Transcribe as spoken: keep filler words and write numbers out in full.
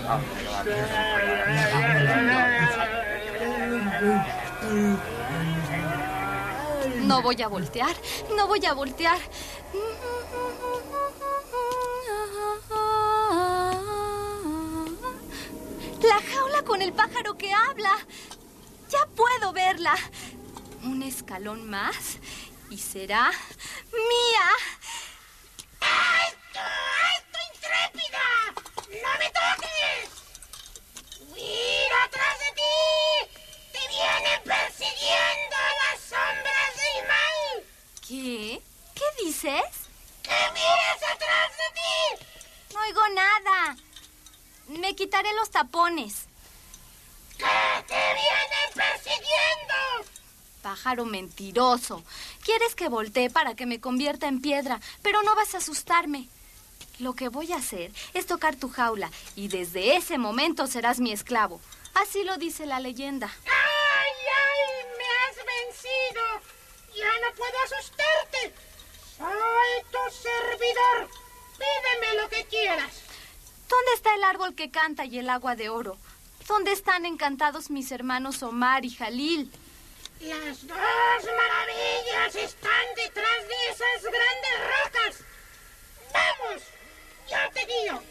No voy a voltear, no voy a voltear. La jaula con el pájaro que habla. Ya puedo verla. Un escalón más y será mía. ¡Alto! ¡Alto, intrépida! ¡No me toques! ¡Mira atrás de ti! ¡Te vienen persiguiendo las sombras del mal! ¿Qué? ¿Qué dices? ¡Que mires atrás de ti! No oigo nada. Me quitaré los tapones. ¡Que te vienen persiguiendo! Pájaro mentiroso. Quieres que voltee para que me convierta en piedra, pero no vas a asustarme. Lo que voy a hacer es tocar tu jaula y desde ese momento serás mi esclavo. Así lo dice la leyenda. ¡Ay, ay! ¡Me has vencido! ¡Ya no puedo asustarte! ¡Soy tu servidor! Pídeme lo que quieras. ¿Dónde está el árbol que canta y el agua de oro? ¿Dónde están encantados mis hermanos Omar y Jalil? Las dos maravillas están detrás de esas grandes rocas. ¡Vamos! ¡Yo te guío!